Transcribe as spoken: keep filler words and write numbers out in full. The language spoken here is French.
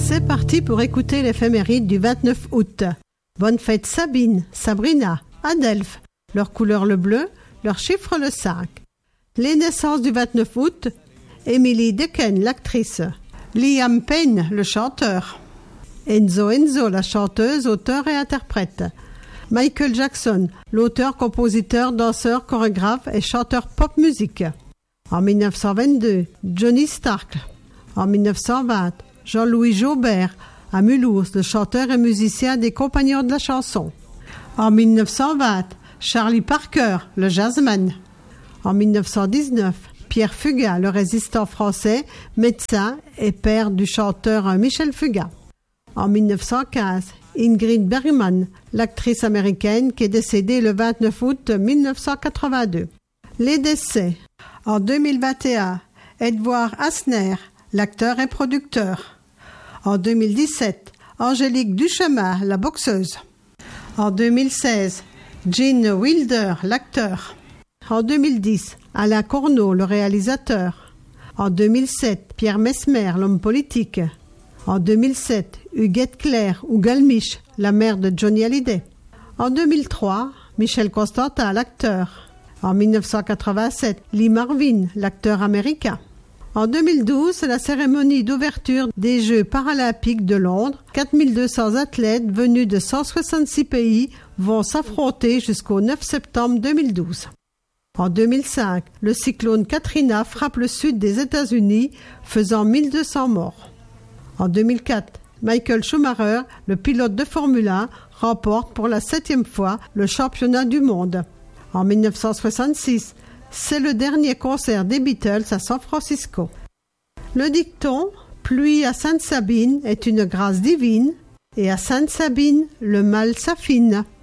C'est parti pour écouter l'éphéméride du vingt-neuf août. Bonne fête Sabine, Sabrina, Adelphes, leur couleur le bleu, leur chiffre le cinq. Les naissances du vingt-neuf août, Emily Dequesne, l'actrice, Liam Payne, le chanteur, Enzo Enzo, la chanteuse, auteur et interprète, Michael Jackson, l'auteur, compositeur, danseur, chorégraphe et chanteur pop-musique. En mille neuf cent vingt-deux, Johnny Stark. En mille neuf cent vingt, Jean-Louis Jaubert, à Mulhouse, le chanteur et musicien des Compagnons de la chanson. En mille neuf cent vingt, Charlie Parker, le jazzman. En mille neuf cent dix-neuf, Pierre Fugain, le résistant français, médecin et père du chanteur Michel Fugain. En mille neuf cent quinze, Ingrid Bergman, l'actrice américaine qui est décédée le vingt-neuf août mille neuf cent quatre-vingt-deux. Les décès. En deux mille vingt et un, Edouard Asner, l'acteur et producteur. En deux mille dix-sept, Angélique Duchemin, la boxeuse. En deux mille seize, Gene Wilder, l'acteur. En deux mille dix, Alain Corneau, le réalisateur. En deux mille sept, Pierre Messmer, l'homme politique. En deux mille sept, Huguette Claire ou Galmiche, la mère de Johnny Hallyday. En deux mille trois, Michel Constantin, l'acteur. En mille neuf cent quatre-vingt-sept, Lee Marvin, l'acteur américain. En deux mille douze, c'est la cérémonie d'ouverture des Jeux paralympiques de Londres. quatre mille deux cents athlètes venus de cent soixante-six pays vont s'affronter jusqu'au neuf septembre deux mille douze. En deux mille cinq, le cyclone Katrina frappe le sud des États-Unis, faisant mille deux cents morts. En deux mille quatre, Michael Schumacher, le pilote de Formule un, remporte pour la septième fois le championnat du monde. En mille neuf cent soixante-six, c'est le dernier concert des Beatles à San Francisco. Le dicton « Pluie à Sainte-Sabine est une grâce divine » et à Sainte-Sabine, le mal s'affine.